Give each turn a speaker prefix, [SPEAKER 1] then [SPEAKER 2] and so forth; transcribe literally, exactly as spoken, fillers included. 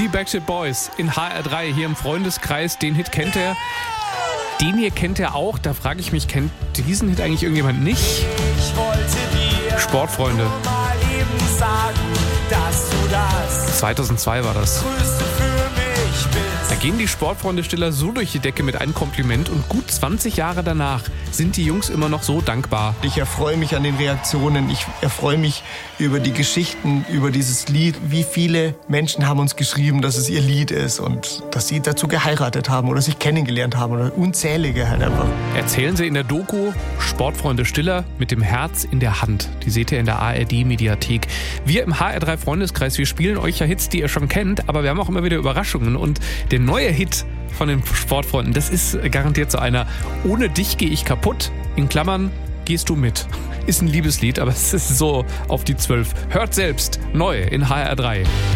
[SPEAKER 1] Die Backstreet Boys in H R drei hier im Freundeskreis. Den Hit kennt er. Den hier kennt er auch. Da frage ich mich, kennt diesen Hit eigentlich irgendjemand nicht?
[SPEAKER 2] Ich wollte dir
[SPEAKER 1] Sportfreunde.
[SPEAKER 2] nur mal eben sagen, dass du das
[SPEAKER 1] zweitausendzwei war das.
[SPEAKER 2] Größte für mich bist.
[SPEAKER 1] Da gehen die Sportfreunde-Stiller so durch die Decke mit einem Kompliment und gut zwanzig Jahre danach sind die Jungs immer noch so dankbar.
[SPEAKER 3] Ich erfreue mich an den Reaktionen, ich erfreue mich über die Geschichten, über dieses Lied. Wie viele Menschen haben uns geschrieben, dass es ihr Lied ist und dass sie dazu geheiratet haben oder sich kennengelernt haben oder unzählige halt einfach.
[SPEAKER 1] Erzählen sie in der Doku Sportfreunde Stiller mit dem Herz in der Hand. Die seht ihr in der A R D-Mediathek. Wir im H R drei Freundeskreis, wir spielen euch ja Hits, die ihr schon kennt, aber wir haben auch immer wieder Überraschungen. Und der neue Hit von den Sportfreunden, das ist garantiert so einer Ohne dich gehe ich kaputt, in Klammern gehst du mit. Ist ein Liebeslied, aber es ist so auf die zwölf. Hört selbst, neu in H R drei.